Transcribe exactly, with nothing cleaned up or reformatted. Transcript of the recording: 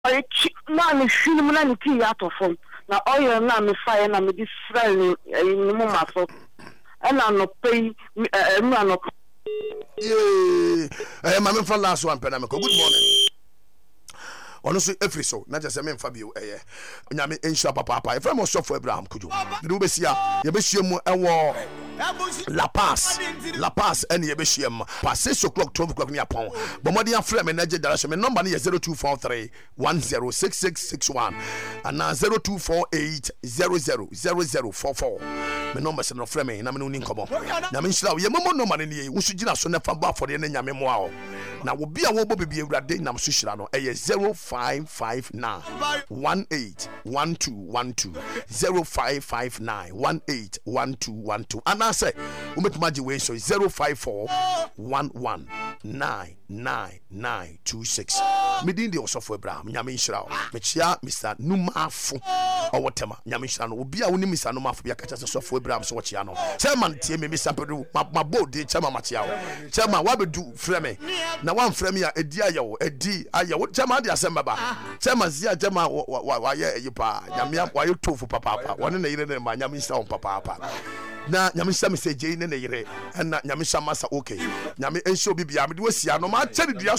I na me film na me tea out of phone. Na oil na me fire na me this friend in mama so. And I no pay me no. Yeah. Eh mama for last one penamiko. Good morning. Ono so efri so na just me mfa bio eye nyame ensha papa papa efra mo so for Abraham kujo de be sia ye be hie mu ewo La Paz La Paz ene ye be hie mu pa six o'clock twelve o'clock ni apon but mo dey afra me na je direction me number ni zero two four three one zero six six six one and na zero two four eight zero zero zero zero four four me number se no frɛ me na me no ni nkomo nyame nhyira ye mo number ni ye wo so gina so na fa ba for de na nyame mo a o na wo bia wo bo bibie awurade nam so hyira no eye zero five five nine one eight one two one two zero five five nine one eight one two one two and I say we met magic way so zero five four one one nine nine nine two six medin de osofo Abraham nyame nhyira me chia Mister Numafo owotema nyame nhyira no obi a woni Mister Numafo bia kacha sofo Abraham so chia no chairman tie me Mister Pedu mabodi chairman machia o chairman wa bedu frame na wan frame ya edi ayo edi ayo chairman de asem baba chairman zia chairman wa ye yipa nyame wa yo tofu papa papa woni na yire ne ma nyame nhyira on papa papa na nyame nhyira me se je ne ne yire na nyame nhyira masa okay nyame enhye obi bia me de wasia no ma che de dua